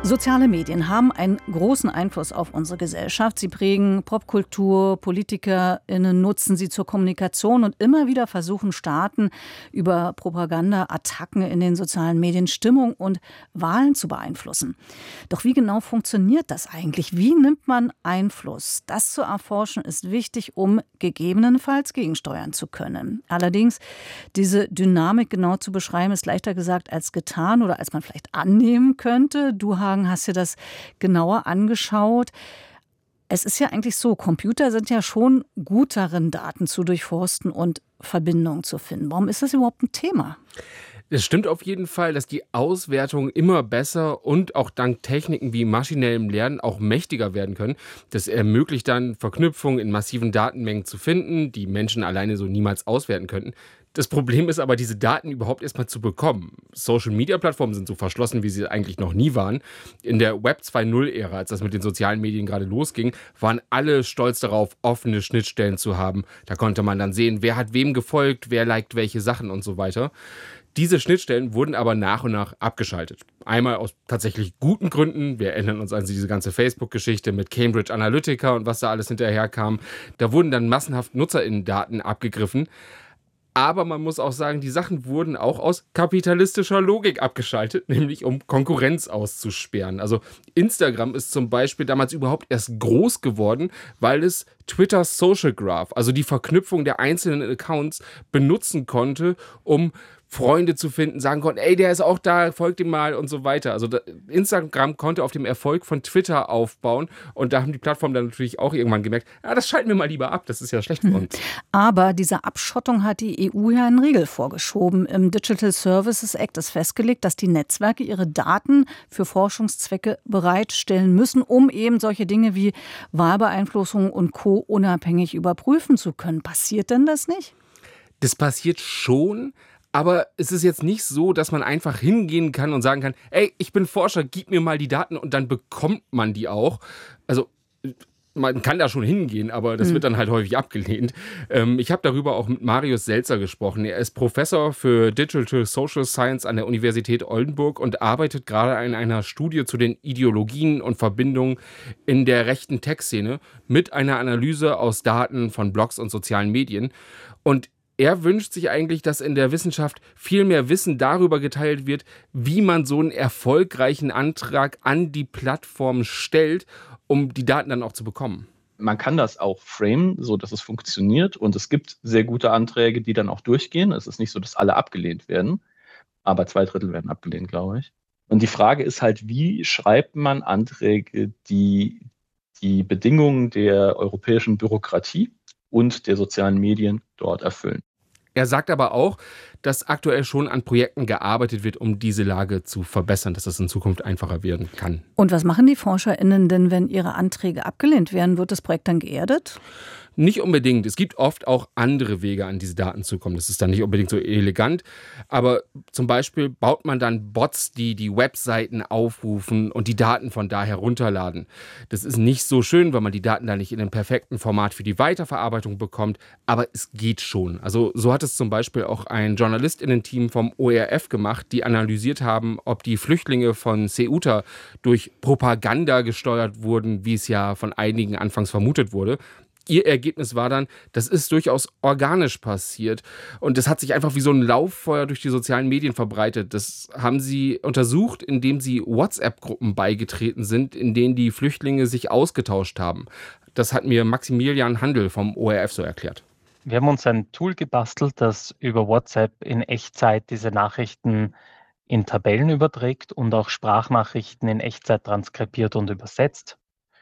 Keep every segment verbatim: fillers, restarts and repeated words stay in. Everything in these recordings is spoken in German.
Soziale Medien haben einen großen Einfluss auf unsere Gesellschaft. Sie prägen Popkultur, PolitikerInnen nutzen sie zur Kommunikation und immer wieder versuchen Staaten über Propaganda-Attacken in den sozialen Medien Stimmung und Wahlen zu beeinflussen. Doch wie genau funktioniert das eigentlich? Wie nimmt man Einfluss? Das zu erforschen ist wichtig, um gegebenenfalls gegensteuern zu können. Allerdings, diese Dynamik genau zu beschreiben, ist leichter gesagt als getan oder als man vielleicht annehmen könnte. Du hast dir das genauer angeschaut. Es ist ja eigentlich so, Computer sind ja schon gut darin, Daten zu durchforsten und Verbindungen zu finden. Warum ist das überhaupt ein Thema? Es stimmt auf jeden Fall, dass die Auswertungen immer besser und auch dank Techniken wie maschinellem Lernen auch mächtiger werden können. Das ermöglicht dann, Verknüpfungen in massiven Datenmengen zu finden, die Menschen alleine so niemals auswerten könnten. Das Problem ist aber, diese Daten überhaupt erstmal zu bekommen. Social-Media-Plattformen sind so verschlossen, wie sie eigentlich noch nie waren. In der Web zwei Punkt null-Ära, als das mit den sozialen Medien gerade losging, waren alle stolz darauf, offene Schnittstellen zu haben. Da konnte man dann sehen, wer hat wem gefolgt, wer liked welche Sachen und so weiter. Diese Schnittstellen wurden aber nach und nach abgeschaltet. Einmal aus tatsächlich guten Gründen. Wir erinnern uns an diese ganze Facebook-Geschichte mit Cambridge Analytica und was da alles hinterher kam. Da wurden dann massenhaft NutzerInnen-Daten abgegriffen. Aber man muss auch sagen, die Sachen wurden auch aus kapitalistischer Logik abgeschaltet, nämlich um Konkurrenz auszusperren. Also Instagram ist zum Beispiel damals überhaupt erst groß geworden, weil es Twitter Social Graph, also die Verknüpfung der einzelnen Accounts, benutzen konnte, um Freunde zu finden, sagen konnten, ey, der ist auch da, folgt ihm mal und so weiter. Also da, Instagram konnte auf dem Erfolg von Twitter aufbauen und da haben die Plattformen dann natürlich auch irgendwann gemerkt, ja, das schalten wir mal lieber ab, das ist ja schlecht für uns. Aber diese Abschottung hat die E U ja einen Riegel vorgeschoben. Im Digital Services Act ist festgelegt, dass die Netzwerke ihre Daten für Forschungszwecke bereitstellen müssen, um eben solche Dinge wie Wahlbeeinflussung und Co. unabhängig überprüfen zu können. Passiert denn das nicht? Das passiert schon. Aber es ist jetzt nicht so, dass man einfach hingehen kann und sagen kann, ey, ich bin Forscher, gib mir mal die Daten und dann bekommt man die auch. Also man kann da schon hingehen, aber das mhm. wird dann halt häufig abgelehnt. Ähm, ich habe darüber auch mit Marius Selzer gesprochen. Er ist Professor für Digital Social Science an der Universität Oldenburg und arbeitet gerade an einer Studie zu den Ideologien und Verbindungen in der rechten Tech-Szene mit einer Analyse aus Daten von Blogs und sozialen Medien. Und er wünscht sich eigentlich, dass in der Wissenschaft viel mehr Wissen darüber geteilt wird, wie man so einen erfolgreichen Antrag an die Plattform stellt, um die Daten dann auch zu bekommen. Man kann das auch framen, so dass es funktioniert. Und es gibt sehr gute Anträge, die dann auch durchgehen. Es ist nicht so, dass alle abgelehnt werden, aber zwei Drittel werden abgelehnt, glaube ich. Und die Frage ist halt, wie schreibt man Anträge, die die Bedingungen der europäischen Bürokratie und der sozialen Medien dort erfüllen. Er sagt aber auch, dass aktuell schon an Projekten gearbeitet wird, um diese Lage zu verbessern, dass es in Zukunft einfacher werden kann. Und was machen die ForscherInnen denn, wenn ihre Anträge abgelehnt werden? Wird das Projekt dann geerdet? Nicht unbedingt. Es gibt oft auch andere Wege, an diese Daten zu kommen. Das ist dann nicht unbedingt so elegant. Aber zum Beispiel baut man dann Bots, die die Webseiten aufrufen und die Daten von da herunterladen. Das ist nicht so schön, weil man die Daten dann nicht in einem perfekten Format für die Weiterverarbeitung bekommt. Aber es geht schon. Also so hat es zum Beispiel auch ein JournalistInnen-Team vom O R F gemacht, die analysiert haben, ob die Flüchtlinge von Ceuta durch Propaganda gesteuert wurden, wie es ja von einigen anfangs vermutet wurde. Ihr Ergebnis war dann, das ist durchaus organisch passiert und das hat sich einfach wie so ein Lauffeuer durch die sozialen Medien verbreitet. Das haben sie untersucht, indem sie WhatsApp-Gruppen beigetreten sind, in denen die Flüchtlinge sich ausgetauscht haben. Das hat mir Maximilian Handel vom O R F so erklärt. Wir haben uns ein Tool gebastelt, das über WhatsApp in Echtzeit diese Nachrichten in Tabellen überträgt und auch Sprachnachrichten in Echtzeit transkribiert und übersetzt.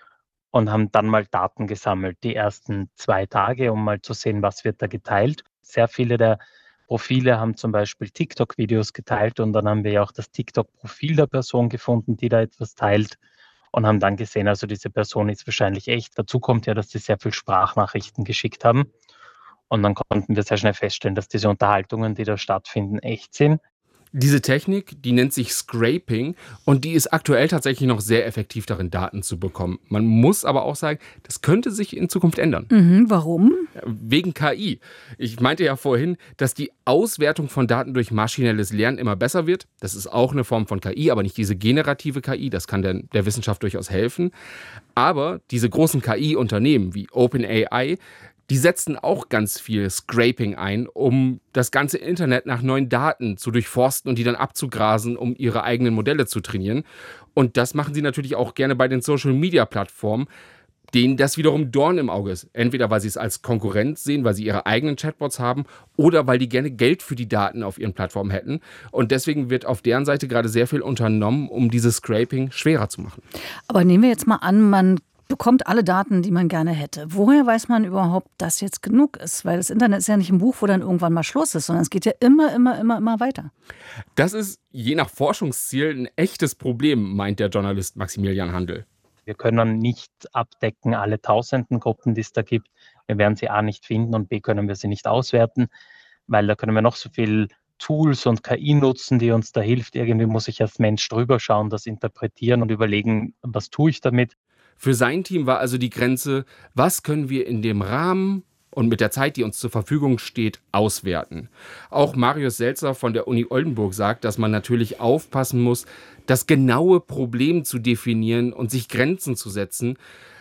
Und haben dann mal Daten gesammelt, die ersten zwei Tage, um mal zu sehen, was wird da geteilt. Sehr viele der Profile haben zum Beispiel TikTok-Videos geteilt und dann haben wir ja auch das TikTok-Profil der Person gefunden, die da etwas teilt und haben dann gesehen, also diese Person ist wahrscheinlich echt. Dazu kommt ja, dass sie sehr viel Sprachnachrichten geschickt haben und dann konnten wir sehr schnell feststellen, dass diese Unterhaltungen, die da stattfinden, echt sind. Diese Technik, die nennt sich Scraping und die ist aktuell tatsächlich noch sehr effektiv darin, Daten zu bekommen. Man muss aber auch sagen, das könnte sich in Zukunft ändern. Mhm, warum? Wegen K I. Ich meinte ja vorhin, dass die Auswertung von Daten durch maschinelles Lernen immer besser wird. Das ist auch eine Form von K I, aber nicht diese generative K I. Das kann der, der Wissenschaft durchaus helfen. Aber diese großen K I-Unternehmen wie OpenAI, die setzen auch ganz viel Scraping ein, um das ganze Internet nach neuen Daten zu durchforsten und die dann abzugrasen, um ihre eigenen Modelle zu trainieren. Und das machen sie natürlich auch gerne bei den Social-Media-Plattformen, denen das wiederum Dorn im Auge ist. Entweder weil sie es als Konkurrenz sehen, weil sie ihre eigenen Chatbots haben oder weil die gerne Geld für die Daten auf ihren Plattformen hätten. Und deswegen wird auf deren Seite gerade sehr viel unternommen, um dieses Scraping schwerer zu machen. Aber nehmen wir jetzt mal an, man bekommt alle Daten, die man gerne hätte. Woher weiß man überhaupt, dass jetzt genug ist? Weil das Internet ist ja nicht ein Buch, wo dann irgendwann mal Schluss ist, sondern es geht ja immer, immer, immer, immer weiter. Das ist je nach Forschungsziel ein echtes Problem, meint der Journalist Maximilian Handel. Wir können nicht abdecken alle tausenden Gruppen, die es da gibt. Wir werden sie A nicht finden und B können wir sie nicht auswerten, weil da können wir noch so viel Tools und K I nutzen, die uns da hilft. Irgendwie muss ich als Mensch drüber schauen, das interpretieren und überlegen, was tue ich damit. Für sein Team war also die Grenze, was können wir in dem Rahmen und mit der Zeit, die uns zur Verfügung steht, auswerten. Auch Marius Selzer von der Uni Oldenburg sagt, dass man natürlich aufpassen muss, das genaue Problem zu definieren und sich Grenzen zu setzen.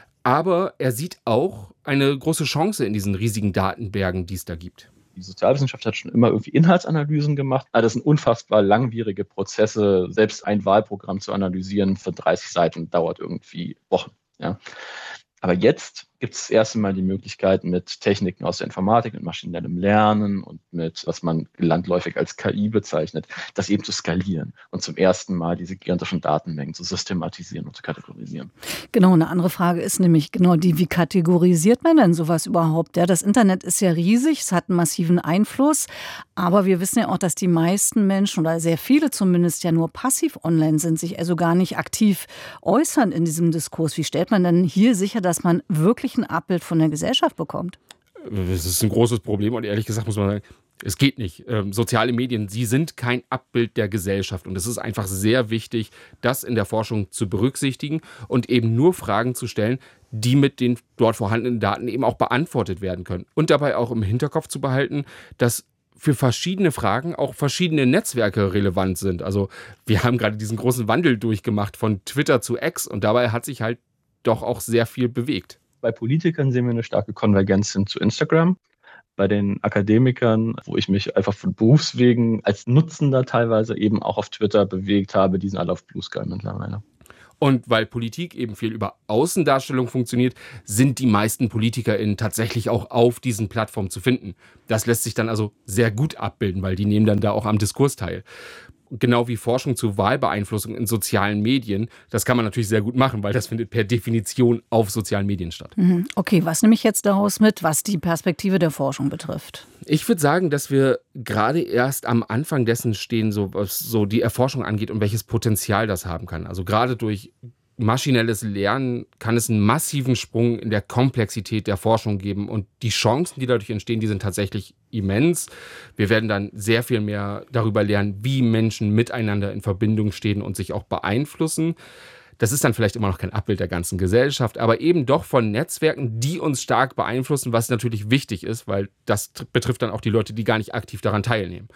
Aber er sieht auch eine große Chance in diesen riesigen Datenbergen, die es da gibt. Die Sozialwissenschaft hat schon immer irgendwie Inhaltsanalysen gemacht. Aber das sind unfassbar langwierige Prozesse. Selbst ein Wahlprogramm zu analysieren für dreißig Seiten dauert irgendwie Wochen. Ja. Aber jetzt gibt es das erste Mal die Möglichkeit, mit Techniken aus der Informatik, mit maschinellem Lernen und mit, was man landläufig als K I bezeichnet, das eben zu skalieren und zum ersten Mal diese gigantischen Datenmengen zu systematisieren und zu kategorisieren. Genau, eine andere Frage ist nämlich genau die, wie kategorisiert man denn sowas überhaupt? Ja, das Internet ist ja riesig, es hat einen massiven Einfluss, aber wir wissen ja auch, dass die meisten Menschen oder sehr viele zumindest ja nur passiv online sind, sich also gar nicht aktiv äußern in diesem Diskurs. Wie stellt man denn hier sicher, dass man wirklich ein Abbild von der Gesellschaft bekommt? Das ist ein großes Problem und ehrlich gesagt muss man sagen, es geht nicht. Ähm, soziale Medien, sie sind kein Abbild der Gesellschaft und es ist einfach sehr wichtig, das in der Forschung zu berücksichtigen und eben nur Fragen zu stellen, die mit den dort vorhandenen Daten eben auch beantwortet werden können. Und dabei auch im Hinterkopf zu behalten, dass für verschiedene Fragen auch verschiedene Netzwerke relevant sind. Also wir haben gerade diesen großen Wandel durchgemacht von Twitter zu X und dabei hat sich halt doch auch sehr viel bewegt. Bei Politikern sehen wir eine starke Konvergenz hin zu Instagram. Bei den Akademikern, wo ich mich einfach von Berufswegen als Nutzender teilweise eben auch auf Twitter bewegt habe, die sind alle auf Blue Sky mittlerweile. Und weil Politik eben viel über Außendarstellung funktioniert, sind die meisten PolitikerInnen tatsächlich auch auf diesen Plattformen zu finden. Das lässt sich dann also sehr gut abbilden, weil die nehmen dann da auch am Diskurs teil. Genau wie Forschung zu Wahlbeeinflussung in sozialen Medien. Das kann man natürlich sehr gut machen, weil das findet per Definition auf sozialen Medien statt. Okay, was nehme ich jetzt daraus mit, was die Perspektive der Forschung betrifft? Ich würde sagen, dass wir gerade erst am Anfang dessen stehen, so was so die Erforschung angeht und welches Potenzial das haben kann. Also gerade durch maschinelles Lernen kann es einen massiven Sprung in der Komplexität der Forschung geben und die Chancen, die dadurch entstehen, die sind tatsächlich immens. Wir werden dann sehr viel mehr darüber lernen, wie Menschen miteinander in Verbindung stehen und sich auch beeinflussen. Das ist dann vielleicht immer noch kein Abbild der ganzen Gesellschaft, aber eben doch von Netzwerken, die uns stark beeinflussen, was natürlich wichtig ist, weil das betrifft dann auch die Leute, die gar nicht aktiv daran teilnehmen.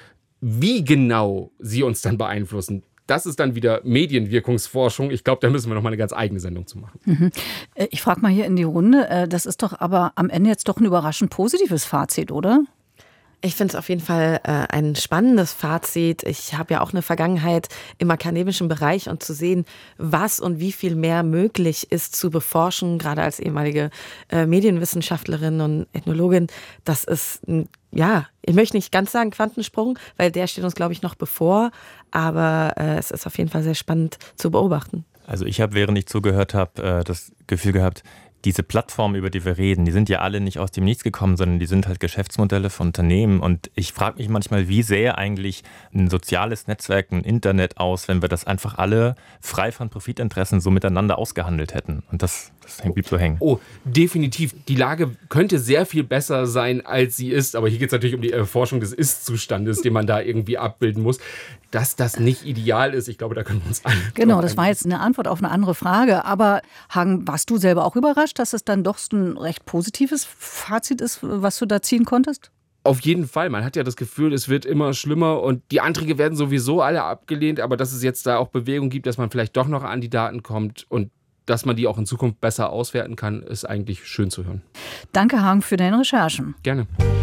Wie genau sie uns dann beeinflussen, das ist dann wieder Medienwirkungsforschung. Ich glaube, da müssen wir noch mal eine ganz eigene Sendung zu machen. Mhm. Ich frage mal hier in die Runde, das ist doch aber am Ende jetzt doch ein überraschend positives Fazit, oder? Ich finde es auf jeden Fall äh, ein spannendes Fazit. Ich habe ja auch eine Vergangenheit im akademischen Bereich und zu sehen, was und wie viel mehr möglich ist zu beforschen, gerade als ehemalige äh, Medienwissenschaftlerin und Ethnologin, das ist ein, ja, ich möchte nicht ganz sagen Quantensprung, weil der steht uns, glaube ich, noch bevor, aber äh, es ist auf jeden Fall sehr spannend zu beobachten. Also ich habe, während ich zugehört habe, äh, das Gefühl gehabt, diese Plattformen, über die wir reden, die sind ja alle nicht aus dem Nichts gekommen, sondern die sind halt Geschäftsmodelle von Unternehmen. Und ich frage mich manchmal, wie sähe eigentlich ein soziales Netzwerk, ein Internet aus, wenn wir das einfach alle frei von Profitinteressen so miteinander ausgehandelt hätten. Und das, das blieb so hängen. Oh, definitiv. Die Lage könnte sehr viel besser sein, als sie ist. Aber hier geht es natürlich um die Erforschung des Ist-Zustandes, den man da irgendwie abbilden muss. Dass das nicht ideal ist, ich glaube, da können wir uns alle. Genau, das war jetzt eine Antwort auf eine andere Frage. Aber Hagen, warst du selber auch überrascht, dass es dann doch ein recht positives Fazit ist, was du da ziehen konntest? Auf jeden Fall. Man hat ja das Gefühl, es wird immer schlimmer und die Anträge werden sowieso alle abgelehnt. Aber dass es jetzt da auch Bewegung gibt, dass man vielleicht doch noch an die Daten kommt und dass man die auch in Zukunft besser auswerten kann, ist eigentlich schön zu hören. Danke, Hagen, für deine Recherchen. Gerne.